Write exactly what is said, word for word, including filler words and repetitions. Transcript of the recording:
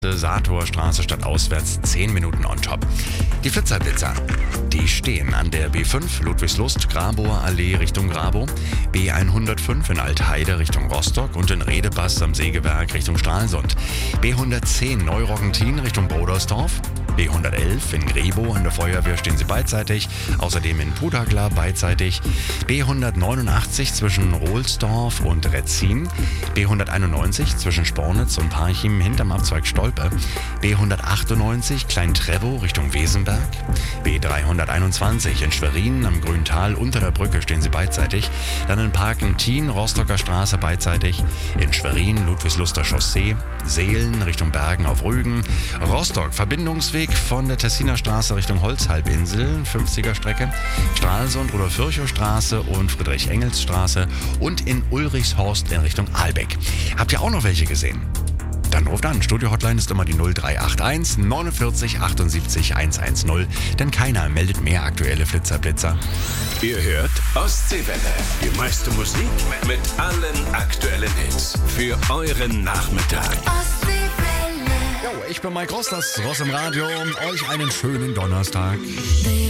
Satorstraße statt auswärts zehn Minuten on top. Die Flitzerblitzer, die stehen an der B fünf Ludwigslust, Grabower Allee Richtung Grabow, B hundertfünf in Altheide Richtung Rostock und in Redebass am Sägewerk Richtung Stralsund, B hundertzehn Neuroggentin Richtung Brodersdorf, B hundertelf in Grebo an der Feuerwehr stehen sie beidseitig, außerdem in Pudagla beidseitig, B hundertneunundachtzig zwischen Rohlsdorf und Retzin, B hunderteinundneunzig zwischen Spornitz und Parchim hinterm Abzweig Stolpe, B hundertachtundneunzig Klein-Treppow Richtung Wesenberg, B dreihunderteinundzwanzig in Schwerin am Grüntal unter der Brücke stehen sie beidseitig, dann in Parkentin Rostocker Straße beidseitig, in Schwerin Ludwigsluster Chaussee, Seelen Richtung Bergen auf Rügen, Rostock Verbindungsweg von der Tessiner Straße Richtung Holzhalbinsel, fünfziger Strecke, Stralsund oder Fürchow Straße und Friedrich-Engels-Straße und in Ulrichshorst in Richtung Ahlbeck. Habt ihr auch noch welche gesehen? Dann ruft an. Studio-Hotline ist immer die null drei acht eins neunundvierzig achtundsiebzig hundertzehn, denn keiner meldet mehr aktuelle Flitzerblitzer. Ihr hört Ostseewelle, die meiste Musik mit allen aktuellen Hits für euren Nachmittag. Jo, ich bin Mike Ross, das Ross im Radio. Euch einen schönen Donnerstag.